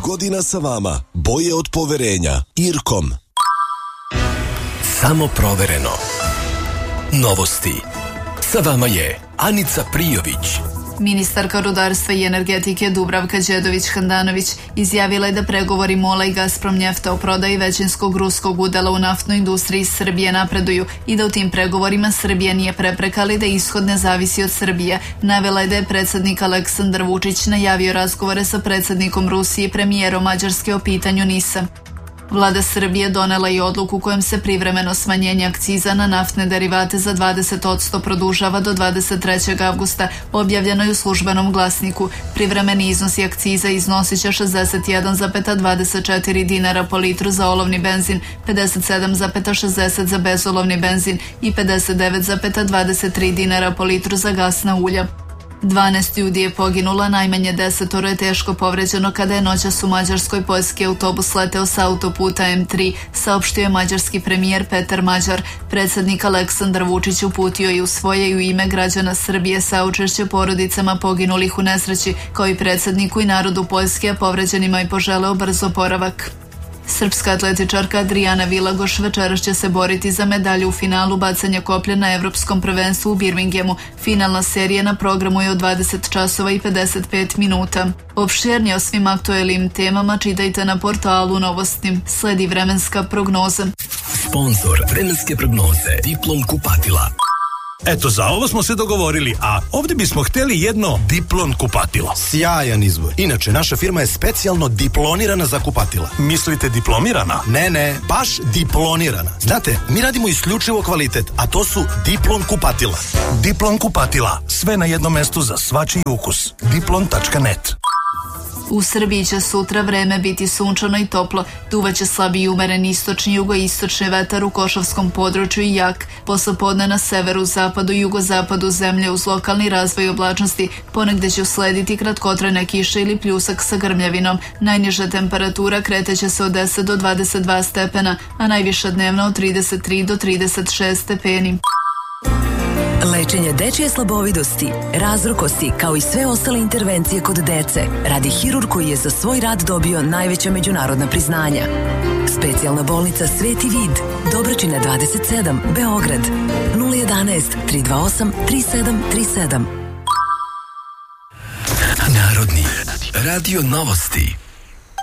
godina sa vama. Boje od poverenja. Irkom. Samo provereno. Novosti. Sa vama je Anica Prijović. Ministarka rudarstva i energetike Dubravka Đedović-Handanović izjavila je da pregovori MOL-a i Gazprom Njefta o prodaji većinskog ruskog udela u naftnoj industriji Srbije napreduju i da u tim pregovorima Srbija nije prepreka, ali da ishod ne zavisi od Srbije. Navela je da je predsjednik Aleksandar Vučić najavio razgovore sa predsjednikom Rusije i premijerom Mađarske o pitanju NIS-a. Vlada Srbije donela i odluku kojom se privremeno smanjenje akciza na naftne derivate za 20% produžava do 23. avgusta, objavljeno je u Službenom glasniku. Privremeni iznosi akciza iznosit će 61,24 dinara po litru za olovni benzin, 57,60 za bezolovni benzin i 59,23 dinara po litru za gasna ulja. 12 ljudi je poginula, najmanje 10 je teško povređeno kada je noćas u Mađarskoj poljski autobus leteo sa autoputa M3, saopštio je mađarski premijer Petar Mađar. Predsjednik Aleksandar Vučić uputio je u svoje i u ime građana Srbije saučešće porodicama poginulih u nesreći, kao i predsjedniku i narodu Poljske, a povređenima i poželeo brz oporavak. Srpska atletičarka Adriana Vilagoš večeras će se boriti za medalju u finalu bacanja koplja na Evropskom prvenstvu u Birminghamu. Finalna serija na programu je od 20 časova i 55 minuta. Opširnije o svim aktuelnim temama čitajte na portalu Novosti. Sledi vremenska prognoza. Sponzor vremenske prognoze Diplom kupatila. Eto, za ovo smo se dogovorili, a ovdje bismo htjeli jedno Diplon kupatilo. Sjajan izbor. Inače, naša firma je specijalno diplonirana za kupatila. Mislite diplomirana? Ne, baš diplonirana. Znate, mi radimo isključivo kvalitet, a to su Diplon kupatila. Diplon kupatila. Sve na jednom mestu za svačiji ukus. Diplon.net. U Srbiji će sutra vreme biti sunčano i toplo, duvaće slabi i umeren istočni jugoistočni vetar u Košavskom području i jak. Poslepodne na severu, zapadu i jugozapadu zemlje uz lokalni razvoj oblačnosti, ponegde će uslediti kratkotrajne kiše ili pljusak sa grmljavinom. Najniža temperatura kreteće se od 10 do 22 stepena, a najviša dnevna od 33 do 36 stepeni. Lečenje dečje slabovidosti, razrokosti, kao i sve ostale intervencije kod dece, radi hirurg koji je za svoj rad dobio najveća međunarodna priznanja. Specijalna bolnica Sveti Vid, Dobračina 27, Beograd, 011 328 3737. Narodni radio novosti.